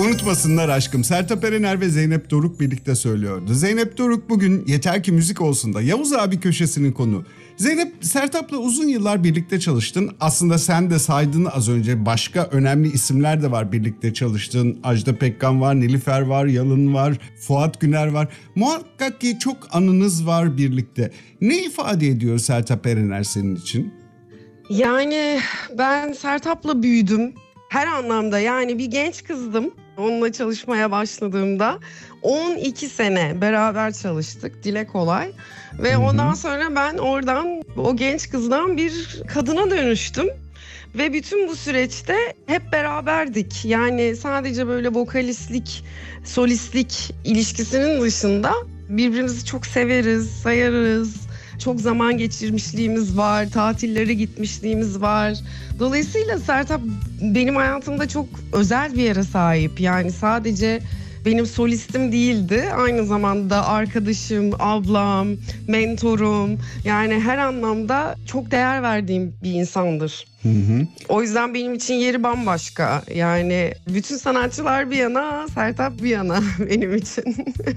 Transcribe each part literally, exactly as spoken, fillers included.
Unutmasınlar aşkım. Sertab Erener ve Zeynep Doruk birlikte söylüyordu. Zeynep Doruk bugün Yeter Ki Müzik Olsun da Yavuz abi köşesinin konu. Zeynep, Sertab'la uzun yıllar birlikte çalıştın. Aslında sen de saydın az önce, başka önemli isimler de var birlikte çalıştığın. Ajda Pekkan var, Nilüfer var, Yalın var, Fuat Güner var. Muhakkak ki çok anınız var birlikte. Ne ifade ediyor Sertab Erener senin için? Yani ben Sertab'la büyüdüm. Her anlamda, yani bir genç kızdım onunla çalışmaya başladığımda. on iki sene beraber çalıştık, dile kolay. Ve hı hı. Ondan sonra ben oradan, o genç kızdan bir kadına dönüştüm. Ve bütün bu süreçte hep beraberdik. Yani sadece böyle vokalistlik, solistlik ilişkisinin dışında birbirimizi çok severiz, sayarız. Çok zaman geçirmişliğimiz var, tatillere gitmişliğimiz var. Dolayısıyla Sertab benim hayatımda çok özel bir yere sahip. Yani sadece benim solistim değildi. Aynı zamanda arkadaşım, ablam, mentorum. Yani her anlamda çok değer verdiğim bir insandır. Hı hı. O yüzden benim için yeri bambaşka. Yani bütün sanatçılar bir yana, Sertab bir yana benim için.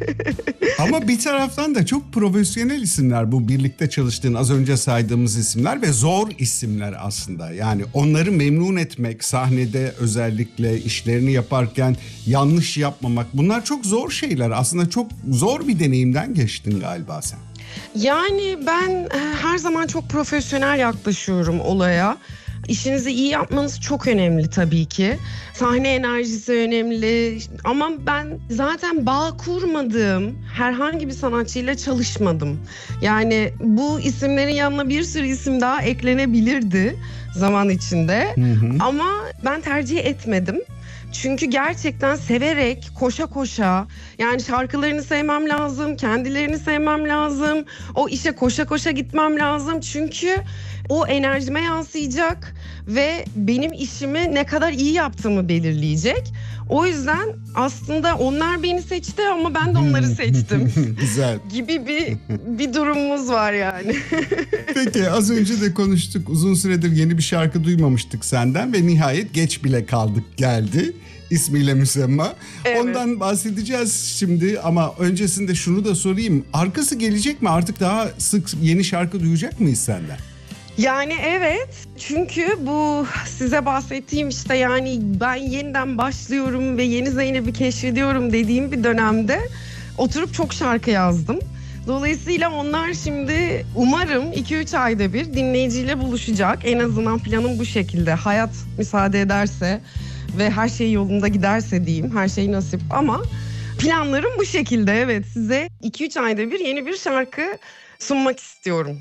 Ama bir taraftan da çok profesyonel isimler bu birlikte çalıştığın az önce saydığımız isimler ve zor isimler aslında. Yani onları memnun etmek, sahnede özellikle işlerini yaparken yanlış yapmamak, bunlar çok zor şeyler. Aslında çok zor bir deneyimden geçtin galiba sen. Yani ben her zaman çok profesyonel yaklaşıyorum olaya. İşinizi iyi yapmanız çok önemli tabii ki. Sahne enerjisi önemli ama ben zaten bağ kurmadığım herhangi bir sanatçıyla çalışmadım. Yani bu isimlerin yanına bir sürü isim daha eklenebilirdi zaman içinde. Hı hı. Ama ben tercih etmedim. Çünkü gerçekten severek, koşa koşa, yani şarkılarını sevmem lazım, kendilerini sevmem lazım, o işe koşa koşa gitmem lazım. Çünkü o enerjime yansıyacak ve benim işimi ne kadar iyi yaptığımı belirleyecek. O yüzden aslında onlar beni seçti ama ben de onları seçtim. Güzel. Gibi bir bir durumumuz var yani. Peki, az önce de konuştuk. Uzun süredir yeni bir şarkı duymamıştık senden ve nihayet Geç Bile Kaldık geldi. İsmiyle müsemma. Evet. Ondan bahsedeceğiz şimdi ama öncesinde şunu da sorayım. Arkası gelecek mi? Artık daha sık yeni şarkı duyacak mıyız senden? Yani evet, çünkü bu size bahsettiğim işte, yani ben yeniden başlıyorum ve yeni Zeynep'i keşfediyorum dediğim bir dönemde oturup çok şarkı yazdım. Dolayısıyla onlar şimdi umarım iki üç ayda bir dinleyiciyle buluşacak. En azından planım bu şekilde. Hayat müsaade ederse ve her şey yolunda giderse diyeyim, her şey nasip, ama planlarım bu şekilde. Evet, size iki üç ayda bir yeni bir şarkı sunmak istiyorum.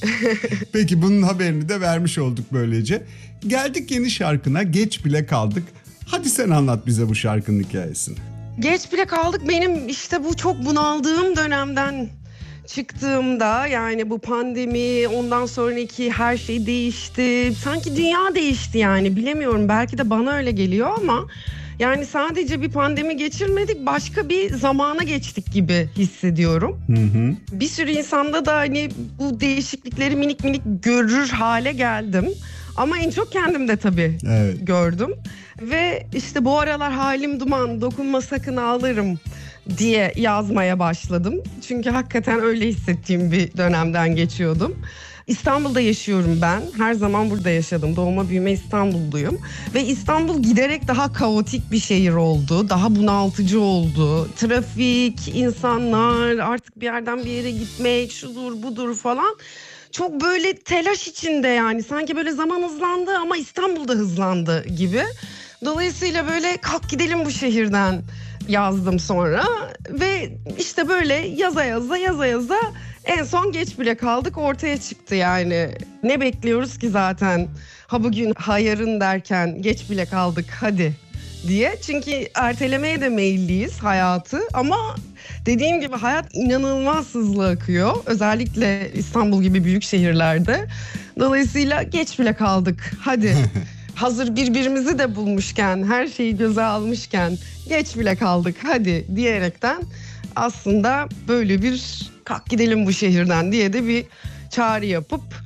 Peki, bunun haberini de vermiş olduk böylece. Geldik yeni şarkına, Geç Bile Kaldık. Hadi sen anlat bize bu şarkının hikayesini. Geç Bile Kaldık benim işte bu çok bunaldığım dönemden çıktığımda, yani bu pandemi, ondan sonraki her şey değişti. Sanki dünya değişti yani, bilemiyorum, belki de bana öyle geliyor ama yani sadece bir pandemi geçirmedik, başka bir zamana geçtik gibi hissediyorum. Hı hı. Bir sürü insanda da hani bu değişiklikleri minik minik görür hale geldim. Ama en çok kendimde tabii evet. gördüm. Ve işte bu aralar halim duman, dokunma sakın ağlarım diye yazmaya başladım. Çünkü hakikaten öyle hissettiğim bir dönemden geçiyordum. İstanbul'da yaşıyorum ben. Her zaman burada yaşadım. Doğma büyüme İstanbulluyum. Ve İstanbul giderek daha kaotik bir şehir oldu. Daha bunaltıcı oldu. Trafik, insanlar, artık bir yerden bir yere gitmek, şudur budur falan. Çok böyle telaş içinde yani. Sanki böyle zaman hızlandı ama İstanbul'da hızlandı gibi. Dolayısıyla böyle kalk gidelim bu şehirden yazdım sonra. Ve işte böyle yaza yaza yaza yaza en son Geç Bile Kaldık ortaya çıktı yani. Ne bekliyoruz ki zaten? Ha bugün ha yarın derken geç bile kaldık hadi diye. Çünkü ertelemeye de meyilliyiz hayatı ama dediğim gibi hayat inanılmaz hızlı akıyor. Özellikle İstanbul gibi büyük şehirlerde. Dolayısıyla geç bile kaldık hadi. Hazır birbirimizi de bulmuşken, her şeyi göze almışken geç bile kaldık hadi diyerekten aslında böyle bir kalk gidelim bu şehirden diye de bir çağrı yapıp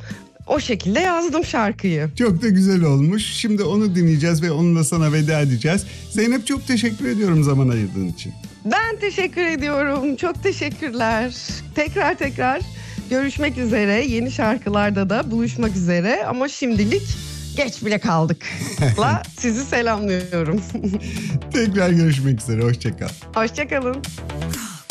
O şekilde yazdım şarkıyı. Çok da güzel olmuş. Şimdi onu dinleyeceğiz ve onunla sana veda edeceğiz. Zeynep, çok teşekkür ediyorum zaman ayırdığın için. Ben teşekkür ediyorum. Çok teşekkürler. Tekrar tekrar görüşmek üzere. Yeni şarkılarda da buluşmak üzere. Ama şimdilik geç bile kaldık. La sizi selamlıyorum. Tekrar görüşmek üzere. Hoşça kal. Hoşça kalın.